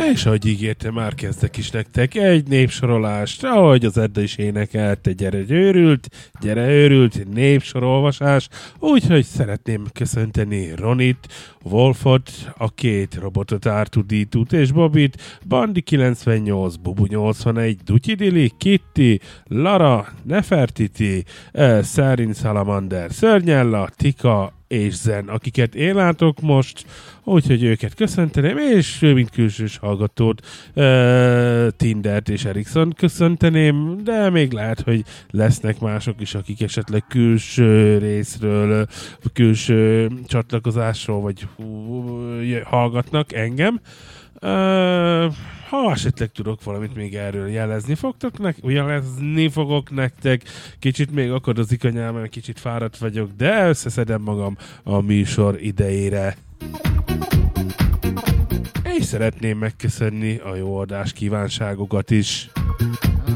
És ahogy ígértem, már kezdek is nektek egy népsorolást, ahogy az Edda is énekelte, gyere őrült, népsorolvasás, úgyhogy szeretném köszönteni Ronit, Wolfot, a két robotot, R2D2-t és Bobit, Bandi 98, Bubu 81, Dutyidili, Kitty, Lara, Nefertiti, Szárin Salamander, Szörnyella, Tika és Zen, akiket én látok most, úgyhogy őket köszönteném, és mint külsős hallgatót Tindert és Erikson köszönteném, de még lehet, hogy lesznek mások is, akik esetleg külső részről, külső csatlakozásról, vagy hallgatnak engem. Ha esetleg tudok valamit még erről jelezni fogok nektek, kicsit még akadozik a nyelven, kicsit fáradt vagyok, de összeszedem magam a műsor idejére. És szeretném megköszönni a jó adás kívánságokat is.